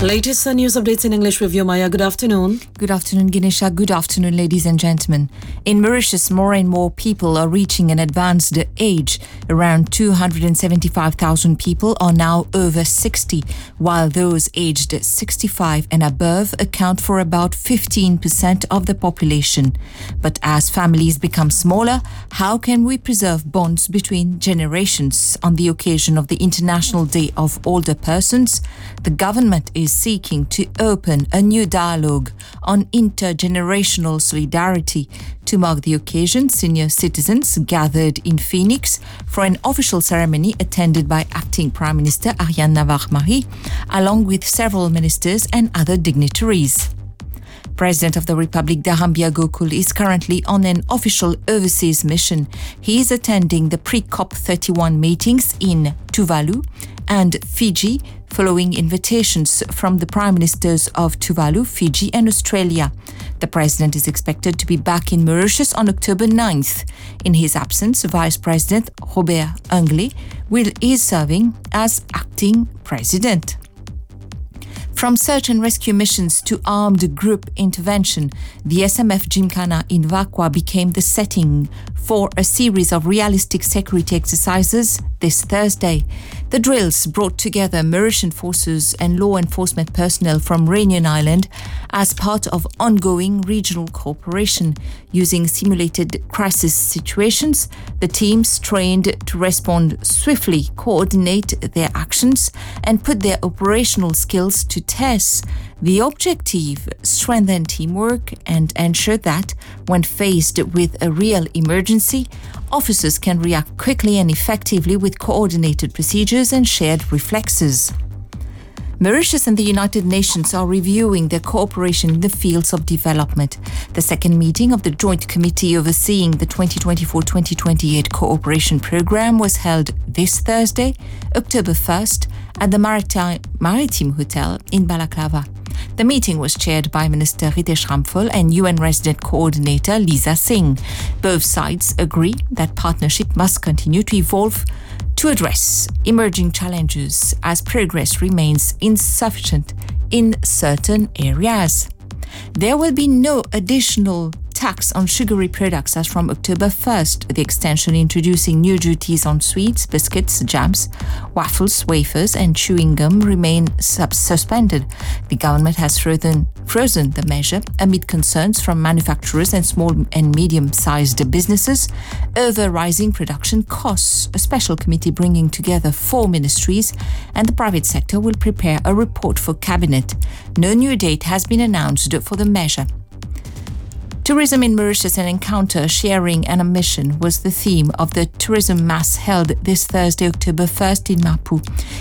Latest news updates in English with you, Maya. Good afternoon. Good afternoon, Ganesha. Good afternoon, ladies and gentlemen. In Mauritius, more and more people are reaching an advanced age. Around 275,000 people are now over 60, while those aged 65 and above account for about 15% of the population. But as families become smaller, how can we preserve bonds between generations? On the occasion of the International Day of Older Persons, the government is seeking to open a new dialogue on intergenerational solidarity. To mark the occasion, senior citizens gathered in Phoenix for an official ceremony attended by Acting Prime Minister Ariane Navarre-Marie, along with several ministers and other dignitaries. President of the Republic Dharambiya Gokul is currently on an official overseas mission. He is attending the pre-COP31 meetings in Tuvalu and Fiji, following invitations from the Prime Ministers of Tuvalu, Fiji and Australia. The President is expected to be back in Mauritius on October 9th. In his absence, Vice President Robert Anglais is serving as acting President. From search and rescue missions to armed group intervention, the SMF Gymkhana in Vakwa became the setting for a series of realistic security exercises this Thursday. The drills brought together Mauritian forces and law enforcement personnel from Réunion Island as part of ongoing regional cooperation. Using simulated crisis situations, the teams trained to respond swiftly, coordinate their actions, and put their operational skills to test. The objective: strengthen teamwork and ensure that, when faced with a real emergency, officers can react quickly and effectively with coordinated procedures and shared reflexes. Mauritius and the United Nations are reviewing their cooperation in the fields of development. The second meeting of the Joint Committee overseeing the 2024-2028 Cooperation Programme was held this Thursday, October 1st, at the Maritime Hotel in Balaclava. The meeting was chaired by Minister Ritesh Ramphal and UN Resident Coordinator Lisa Singh. Both sides agree that partnership must continue to evolve to address emerging challenges as progress remains insufficient in certain areas. There will be no additional tax on sugary products as from October 1st. The extension introducing new duties on sweets, biscuits, jams, waffles, wafers and chewing gum remain suspended. The government has frozen the measure amid concerns from manufacturers and small and medium-sized businesses over rising production costs. A special committee bringing together 4 ministries and the private sector will prepare a report for cabinet. No new date has been announced for the measure. Tourism in Mauritius: an encounter, sharing and a mission was the theme of the tourism mass held this Thursday, October 1st in Mapu.